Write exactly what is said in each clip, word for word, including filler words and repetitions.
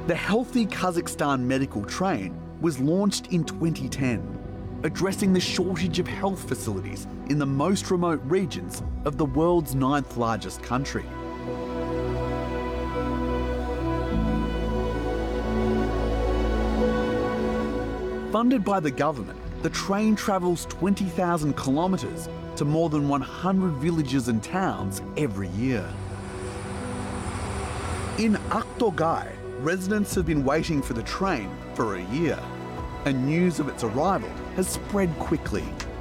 The Healthy Kazakhstan medical train was launched in twenty ten, addressing the shortage of health facilities in the most remote regions of the world's ninth largest country. Funded by the government, the train travels twenty thousand kilometres to more than one hundred villages and towns every year. In Aqtogai, residents have been waiting for the train for a year, and news of its arrival has spread quickly.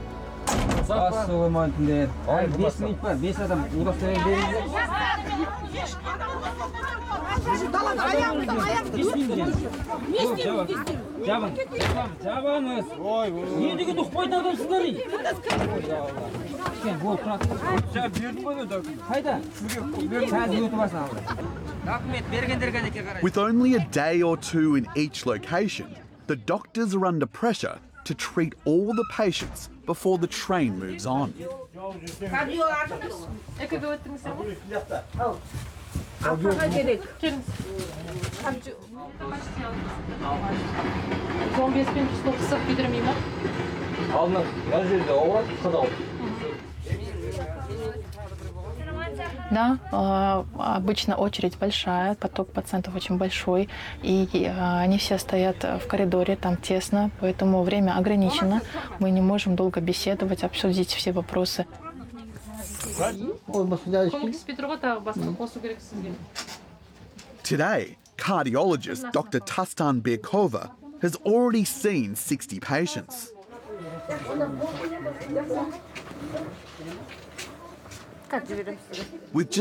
With only a day or two in each location, the doctors are under pressure to treat all the patients before the train moves on. Да, обычно очередь большая, поток пациентов очень большой, и они все стоят в коридоре, там тесно, поэтому время ограничено, мы не можем долго беседовать, обсудить все вопросы. Today, cardiologist Doctor Tastan Birkova has already seen sixty patients. With just